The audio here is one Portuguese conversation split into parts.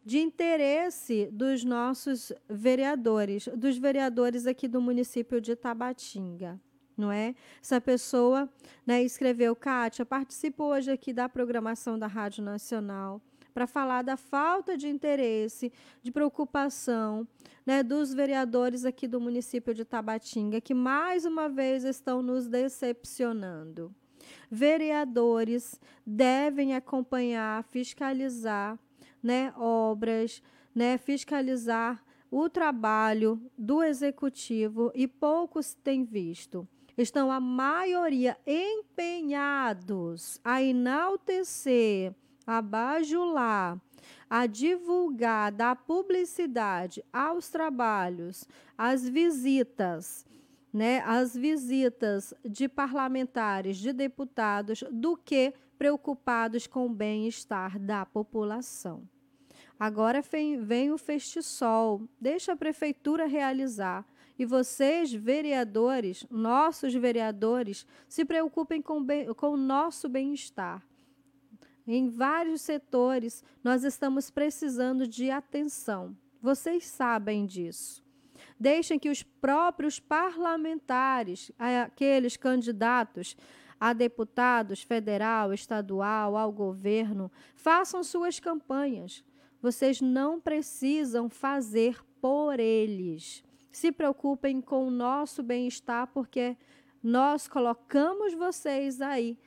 de interesse dos nossos vereadores, dos vereadores aqui do município de Tabatinga, não é? Essa pessoa, né, escreveu: Kátia, participo hoje aqui da programação da Rádio Nacional para falar da falta de interesse, de preocupação, né, dos vereadores aqui do município de Tabatinga, que mais uma vez estão nos decepcionando. Vereadores devem acompanhar, fiscalizar, né, obras, né, fiscalizar o trabalho do executivo, e poucos têm visto. Estão a maioria empenhados a enaltecer, a bajular, a divulgar, dar publicidade aos trabalhos, às visitas, né, as visitas de parlamentares, de deputados, do que preocupados com o bem-estar da população. Agora vem o festisol, deixa a prefeitura realizar. E vocês, vereadores, nossos vereadores, se preocupem com o nosso bem-estar. Em vários setores, nós estamos precisando de atenção. Vocês sabem disso. Deixem que os próprios parlamentares, aqueles candidatos a deputados federal, estadual, ao governo, façam suas campanhas. Vocês não precisam fazer por eles. Se preocupem com o nosso bem-estar, porque nós colocamos vocês aí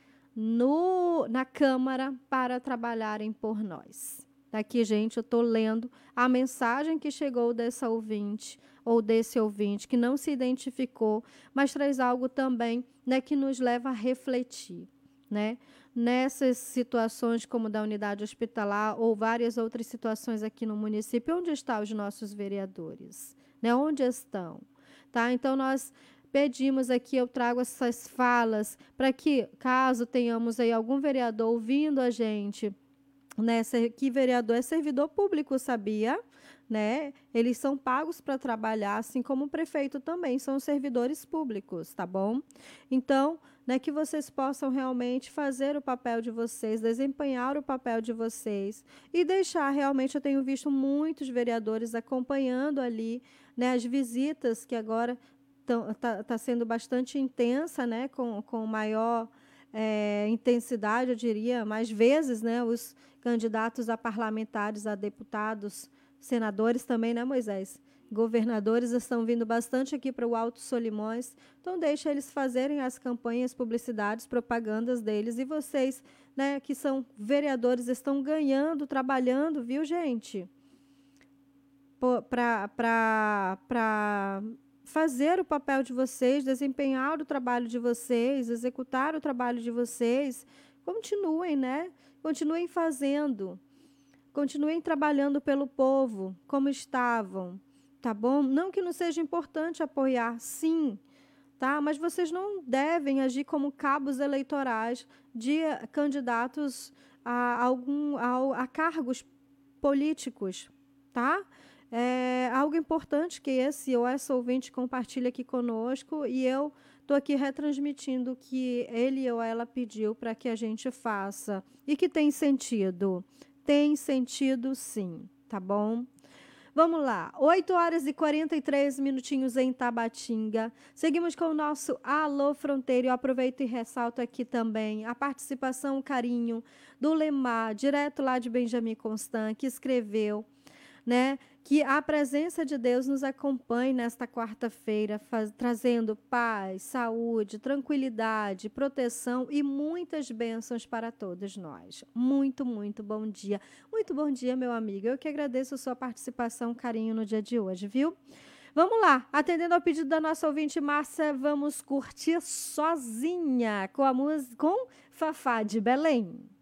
na Câmara para trabalharem por nós. Aqui, gente, eu estou lendo a mensagem que chegou dessa ouvinte, ou desse ouvinte, que não se identificou, mas traz algo também, né, que nos leva a refletir, né? Nessas situações como da unidade hospitalar ou várias outras situações aqui no município, onde estão os nossos vereadores? Né? Onde estão? Tá? Então, nós pedimos aqui, eu trago essas falas para que, caso tenhamos aí algum vereador ouvindo a gente, né, que vereador é servidor público, sabia? Né? Eles são pagos para trabalhar, assim como o prefeito também, são servidores públicos, tá bom? Então, né, que vocês possam realmente fazer o papel de vocês, desempenhar o papel de vocês e deixar realmente, eu tenho visto muitos vereadores acompanhando ali, né, as visitas que agora tá sendo bastante intensa, né, com maior intensidade, eu diria, mais vezes, né, os candidatos a parlamentares, a deputados, senadores também, né, Moisés? Governadores estão vindo bastante aqui para o Alto Solimões, então deixa eles fazerem as campanhas, publicidades, propagandas deles, e vocês, né, que são vereadores, estão ganhando, trabalhando, viu, gente? Para fazer o papel de vocês, desempenhar o trabalho de vocês, executar o trabalho de vocês, continuem, né? Continuem fazendo, continuem trabalhando pelo povo, como estavam, tá bom? Não que não seja importante apoiar, sim, tá? Mas vocês não devem agir como cabos eleitorais de candidatos a cargos políticos, tá? É algo importante que esse ou essa ouvinte compartilha aqui conosco, e eu estou aqui retransmitindo o que ele ou ela pediu para que a gente faça. E que tem sentido. Tem sentido, sim. Tá bom? Vamos lá. 8h43 minutinhos em Tabatinga. Seguimos com o nosso Alô Fronteira. Eu aproveito e ressalto aqui também a participação, o carinho do Lemar, direto lá de Benjamin Constant, que escreveu, né, que a presença de Deus nos acompanhe nesta quarta-feira, trazendo paz, saúde, tranquilidade, proteção e muitas bênçãos para todos nós. Muito, muito bom dia. Muito bom dia, meu amigo. Eu que agradeço a sua participação, carinho no dia de hoje, viu? Vamos lá, atendendo ao pedido da nossa ouvinte Márcia, vamos curtir Sozinha com a música com Fafá de Belém.